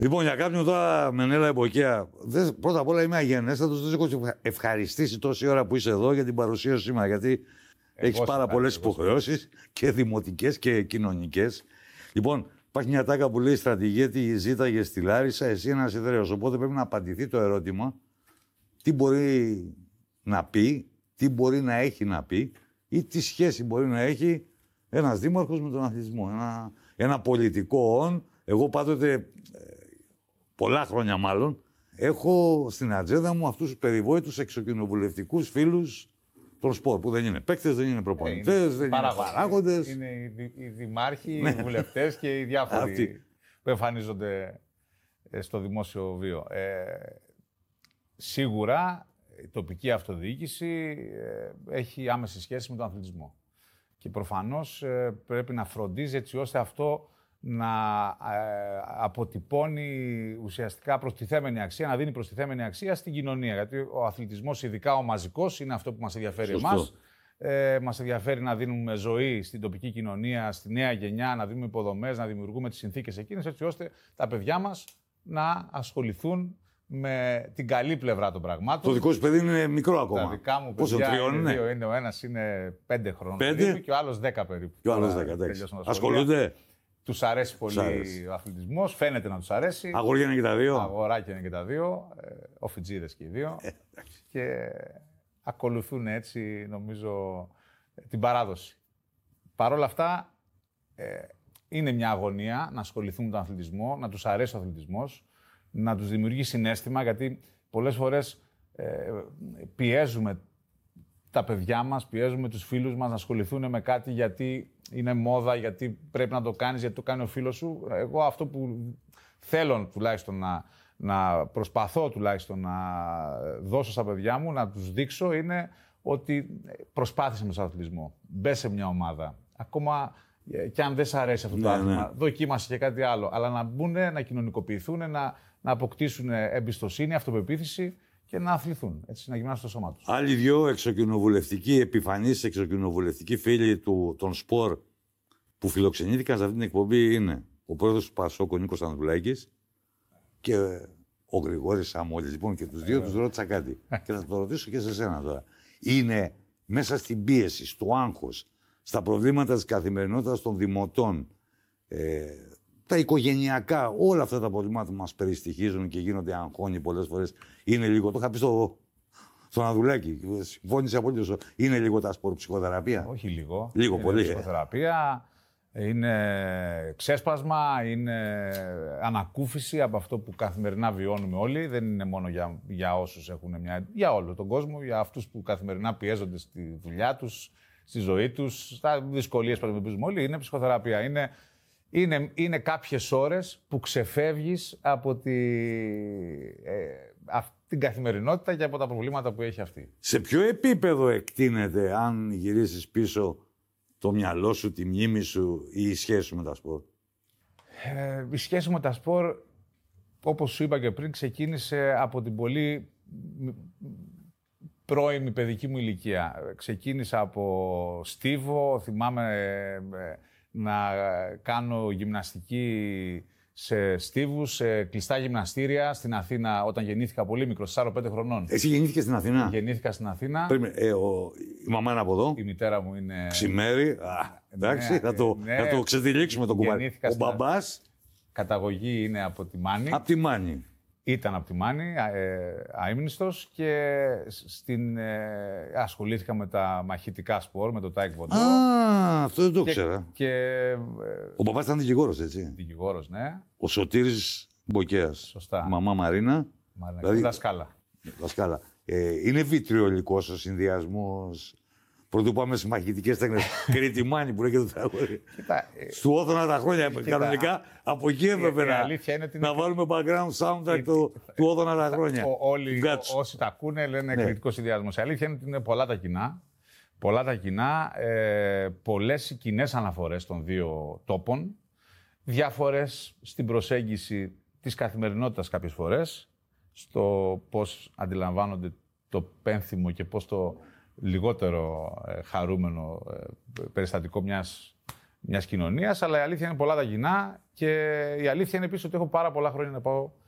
Λοιπόν, για κάποιον τώρα με Νέλα Εμποκαία, πρώτα απ' όλα είμαι αγενέστατος, δεν σε έχω ευχαριστήσει τόση ώρα που είσαι εδώ για την παρουσία σου σήμερα. Γιατί έχεις πάρα πολλές υποχρεώσεις και δημοτικές και κοινωνικές. Λοιπόν, υπάρχει μια τάκα που λέει στρατηγέτη ζήταγε στη Λάρισα, εσύ ένας Ιδραίος. Οπότε πρέπει να απαντηθεί το ερώτημα τι μπορεί να πει, τι μπορεί να έχει να πει ή τι σχέση μπορεί να έχει ένας δήμαρχος με τον αθλητισμό. Ένα πολιτικό όν. Εγώ πάντοτε, πολλά χρόνια μάλλον, έχω στην ατζέντα μου αυτούς τους περιβόητους εξοκοινοβουλευτικούς φίλους των σπορ, που δεν είναι παίκτες, δεν είναι προπονητές, δεν είναι παράγοντες. Είναι οι δημάρχοι, οι βουλευτές και οι διάφοροι που εμφανίζονται στο δημόσιο βίο. Σίγουρα η τοπική αυτοδιοίκηση έχει άμεση σχέση με τον αθλητισμό. Και προφανώς πρέπει να φροντίζει έτσι ώστε αυτό να αποτυπώνει ουσιαστικά προστιθέμενη αξία, να δίνει προστιθέμενη αξία στην κοινωνία. Γιατί ο αθλητισμός, ειδικά ο μαζικός, είναι αυτό που μας ενδιαφέρει εμάς. Μας ενδιαφέρει να δίνουμε ζωή στην τοπική κοινωνία, στη νέα γενιά, να δίνουμε υποδομές, να δημιουργούμε τις συνθήκες εκείνες, έτσι ώστε τα παιδιά μας να ασχοληθούν με την καλή πλευρά των πραγμάτων. Το δικό σου παιδί είναι μικρό ακόμα. Τα δικά μου παιδιά είναι δύο. Είναι ο ένας είναι 5 χρόνων και ο άλλος 10 περίπου. Και ο άλλος 10, εντάξει. Ασχολούνται. Τους αρέσει πολύ ο αθλητισμός, φαίνεται να τους αρέσει. Αγόρια είναι και τα δύο. Αγοράκια είναι και τα δύο. Οφιτζίδες και οι δύο. Και ακολουθούν έτσι, νομίζω, την παράδοση. Παρ' όλα αυτά, είναι μια αγωνία να ασχοληθούν με τον αθλητισμό, να τους αρέσει ο αθλητισμός, να τους δημιουργεί συναίσθημα, γιατί πολλές φορές πιέζουμε τα παιδιά μας, πιέζουμε τους φίλους μας να ασχοληθούν με κάτι γιατί είναι μόδα, γιατί πρέπει να το κάνεις, γιατί το κάνει ο φίλος σου. Εγώ αυτό που θέλω τουλάχιστον να προσπαθώ τουλάχιστον να δώσω στα παιδιά μου, να τους δείξω, είναι ότι προσπάθησε με τον αθλητισμό. Μπες σε μια ομάδα. Ακόμα και αν δεν σ' αρέσει αυτό το άθλημα, δοκίμασε και κάτι άλλο. Αλλά να μπουν, να κοινωνικοποιηθούν, να αποκτήσουν εμπιστοσύνη, αυτοπεποίθηση και να αθληθούν, έτσι, να γυμνάσουν το σώμα τους. Άλλοι δύο εξοκοινοβουλευτικοί, επιφανείς εξοκοινοβουλευτικοί φίλοι των σπορ που φιλοξενήθηκαν σε αυτή την εκπομπή είναι ο πρόεδρος του Πασόκ, ο Νίκος Ανδρουλάκης, και ο Γρηγόρης Σαμόλης. Λοιπόν, και τους δύο τους ρώτησα κάτι. Και θα το ρωτήσω και σε σένα τώρα. Είναι μέσα στην πίεση, στο άγχος, στα προβλήματα της καθημερινότητας των δημοτών, τα οικογενειακά, όλα αυτά τα προβλήματα που μας περιστοιχίζουν και γίνονται αγχώνοι πολλές φορές, είναι λίγο, το είχα πει στον Ανδρουλάκη, συμφώνησε απολύτως, είναι λίγο τα σπορ ψυχοθεραπεία. Όχι λίγο. Λίγο είναι πολύ. Ψυχοθεραπεία, είναι ξέσπασμα, είναι ανακούφιση από αυτό που καθημερινά βιώνουμε όλοι. Δεν είναι μόνο για όσους έχουν για όλο τον κόσμο, για αυτούς που καθημερινά πιέζονται στη δουλειά τους, στη ζωή τους, στα δυσκολίες που αντιμετωπίζουμε όλοι. Είναι ψυχοθεραπεία. Είναι κάποιες ώρες που ξεφεύγεις από την καθημερινότητα και από τα προβλήματα που έχει αυτή. Σε ποιο επίπεδο εκτείνεται, αν γυρίσεις πίσω, το μυαλό σου, τη μνήμη σου ή η σχέση σου με τα σπορ? Η σχέση με τα σπορ, όπως σου είπα και πριν, ξεκίνησε από την πολύ πρώιμη παιδική μου ηλικία. Ξεκίνησα από στίβο, θυμάμαι να κάνω γυμναστική σε στίβους, σε κλειστά γυμναστήρια στην Αθήνα όταν γεννήθηκα πολύ μικρός, 4-5 χρονών. Εσύ γεννήθηκες στην Αθήνα? Γεννήθηκα στην Αθήνα. Η μαμά είναι από εδώ. Η μητέρα μου είναι... Ξημέρι. Εντάξει, θα το ξεδιλήξουμε το κουμπάρι. Ο μπαμπάς... Καταγωγή είναι από τη Μάνη. Από τη Μάνη. Ήταν από τη Μάνη, αείμνηστος, και ασχολήθηκα με τα μαχητικά σπορ, με το τάικβοντο. Αυτό δεν το ήξερα. Ο παπάς ήταν δικηγόρος, έτσι? Δικηγόρος, ναι. Ο Σωτήρης Μποκέας. Σωστά. Μαμά Μαρίνα. Δηλαδή, δασκάλα. Είναι βιτριολικός ο συνδυασμός. Πρωτού πάμε στις μαχητικές τέχνες. Κρήτη Μάνη που λέγεται το τραγούδι. Στου Όθωνα τα χρόνια. Κανονικά από εκεί έπρεπε να βάλουμε background soundtrack του Όθωνα τα χρόνια. Όλοι όσοι τα ακούνε λένε εκρηκτικό συνδυασμός. Η αλήθεια είναι ότι είναι πολλά τα κοινά. Πολλές οι κοινές αναφορές των δύο τόπων. Διάφορες στην προσέγγιση της καθημερινότητας κάποιες φορές. Στο πώς αντιλαμβάνονται το πένθυμο και πώς το λιγότερο χαρούμενο περιστατικό μιας μιας κοινωνίας, αλλά η αλήθεια είναι πολλά τα κοινά και η αλήθεια είναι επίσης ότι έχω πάρα πολλά χρόνια να πάω